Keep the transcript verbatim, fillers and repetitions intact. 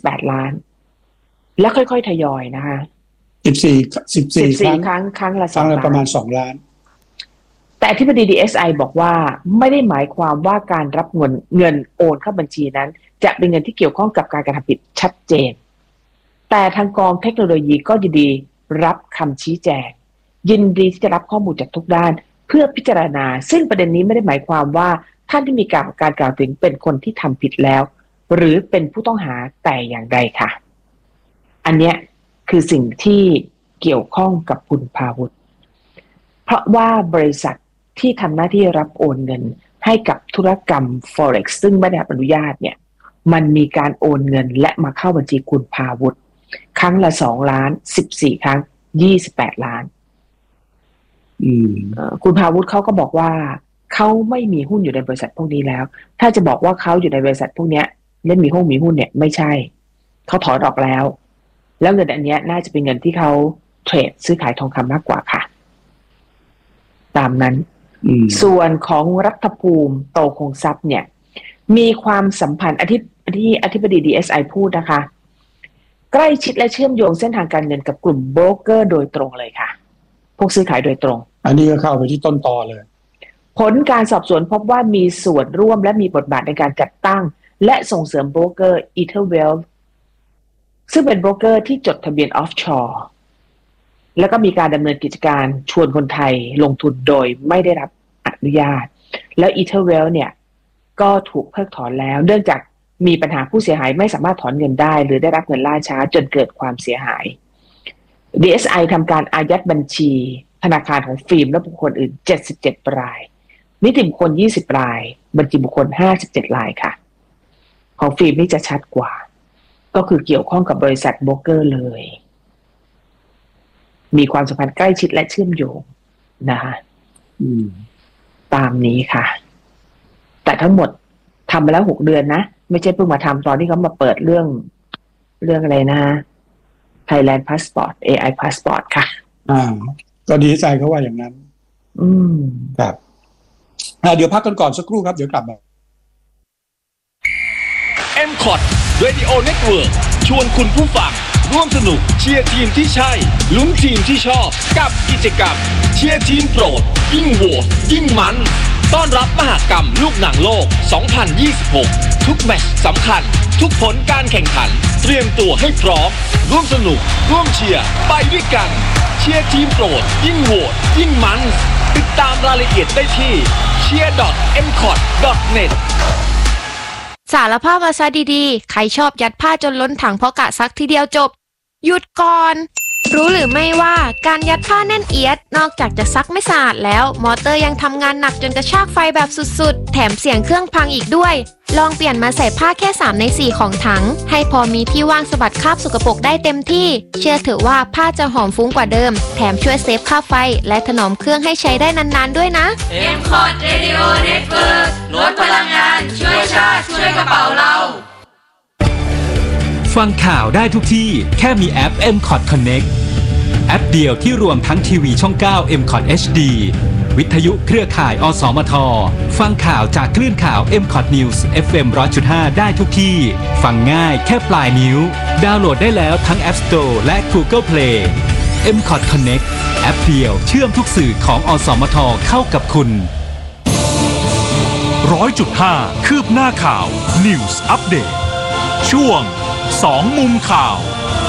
บแปดล้านแล้วค่อยๆทยอยนะคะสิบสี่ สิบสี่สิบสี่ครั้งครั้งละครั้งละประมาณสองล้านแต่อธิบดี ดี เอส ไอ บอกว่าไม่ได้หมายความว่าการรับเงินเงินโอนเข้าบัญชีนั้นจะเป็นเงินที่เกี่ยวข้องกับการกระทำผิดชัดเจนแต่ทางกองเทคโนโลยีก็ยินดีรับคำชี้แจงยินดีที่จะรับข้อมูลจากทุกด้านเพื่อพิจารณาซึ่งประเด็นนี้ไม่ได้หมายความว่าท่านที่มีการการกล่าวถึงเป็นคนที่ทำผิดแล้วหรือเป็นผู้ต้องหาแต่อย่างใดค่ะอันเนี้ยคือสิ่งที่เกี่ยวข้องกับคุณภาวุฒิเพราะว่าบริษัทที่ทำหน้าที่รับโอนเงินให้กับธุรกรรม Forex ซึ่งไม่ได้รับอนุญาตเนี่ยมันมีการโอนเงินและมาเข้าบัญชีคุณภาวุฒิครั้งละสองล้านสิบสี่ครั้งยี่สิบแปดล้านอืมคุณภาวุฒิเขาก็บอกว่าเขาไม่มีหุ้นอยู่ในบริษัทพวกนี้แล้วถ้าจะบอกว่าเขาอยู่ในบริษัทพวกนี้และมีหุ้นมีหุ้นเนี่ยไม่ใช่เขาถอนออกแล้วแล้วเงินอันนี้น่าจะเป็นเงินที่เขาเทรดซื้อขายทองคำมากกว่าค่ะตามนั้นส่วนของรัฐภูมิโตคงทรัพย์เนี่ยมีความสัมพันธ์ที่ที่อธิบดี ดี เอส ไอ พูดนะคะใกล้ชิดและเชื่อมโยงเส้นทางการเงินกับกลุ่มโบรกเกอร์โดยตรงเลยค่ะพวกซื้อขายโดยตรงอันนี้ก็เข้าไปที่ต้นตอเลยผลการสอบสวนพบว่ามีส่วนร่วมและมีบทบาทในการจัดตั้งและส่งเสริมโบรกเกอร์ Etherwealth ซึ่งเป็นโบรกเกอร์ที่จดทะเบียนออฟชอร์แล้วก็มีการดำเนินกิจการชวนคนไทยลงทุนโดยไม่ได้รับอนุญาตแล้ว Etherwealth เนี่ยก็ถูกเพิกถอนแล้วเนื่องจากมีปัญหาผู้เสียหายไม่สามารถถอนเงินได้หรือได้รับเงินล่าช้าจนเกิดความเสียหาย ดี เอส ไอ ทำการอายัดบัญชีธนาคารของฟิล์มและบุคคลอื่นเจ็ดสิบเจ็ดรายนิติบุคคลยี่สิบรายบัญชีบุคคลห้าสิบเจ็ดรายค่ะของฟิล์มนี่จะชัดกว่าก็คือเกี่ยวข้องกับบริษัทโบรกเกอร์เลยมีความสัมพันธ์ใกล้ชิดและเชื่อมโยงนะคะตามนี้ค่ะแต่ทั้งหมดทำมาแล้วหกเดือนนะไม่ใช่เพิ่งมาทำตอนที่เขามาเปิดเรื่องเรื่องอะไรนะ Thailand Passport เอ ไอ Passport ค่ะอ่าก็ดีใจเขาว่าอย่างนั้นอืมครับอ่าเดี๋ยวพักกันก่อนสักครู่ครับเดี๋ยวกลับมาเอ็ม คอท Radio Network ชวนคุณผู้ฟังร่วมสนุกเชียร์ทีมที่ใช่ลุ้นทีมที่ชอบกับกิจกรรมเชียร์ทีมโปรดยิ่งโหวตยิ่งมันต้อนรับมหกรรมลูกหนังโลกสองพันยี่สิบหกทุกแมตช์สำคัญทุกผลการแข่งขันเตรียมตัวให้พร้อมร่วมสนุกร่วมเชียร์ไปด้วยกันเชียร์ทีมโปรดยิ่งโหวตยิ่งมันติดตามรายละเอียดได้ที่ เชียร์ ดอท เอ็ม คอท ดอท เน็ตสารภาพมาซะดีๆใครชอบยัดผ้าจนล้นถังเพราะกะซักทีเดียวจบหยุดก่อนรู้หรือไม่ว่าการยัดผ้าแน่นเอียดนอกจากจะซักไม่สะอาดแล้วมอเตอร์ยังทำงานหนักจนกระชากไฟแบบสุดๆแถมเสียงเครื่องพังอีกด้วยลองเปลี่ยนมาใส่ผ้าแค่สามในสี่ของถังให้พอมีที่ว่างสะบัดคราบสกปรกได้เต็มที่เชื่อเถอะว่าผ้าจะหอมฟุ้งกว่าเดิมแถมช่วยเซฟค่าไฟและถนอมเครื่องให้ใช้ได้นานๆด้วยนะเอ็ม คอท Radio Network ลดพลังงานช่วยชาติช่วยกระเป๋าเราฟังข่าวได้ทุกที่แค่มีแอป เอ็ม คอท Connect แอปเดียวที่รวมทั้งทีวีช่องเก้า เอ็ม คอท เอช ดี วิทยุเครือข่าย อสมท ฟังข่าวจากคลื่นข่าว เอ็ม คอท News เอฟ เอ็ม หนึ่งร้อยจุดห้า ได้ทุกที่ฟังง่ายแค่ปลายนิ้วดาวน์โหลดได้แล้วทั้ง App Store และ Google Play เอ็ม คอท Connect แอปเดียวเชื่อมทุกสื่อของอสมทเข้ากับคุณหนึ่งร้อยจุดห้า คืบหน้าข่าว News Update ช่วงสองมุมข่าว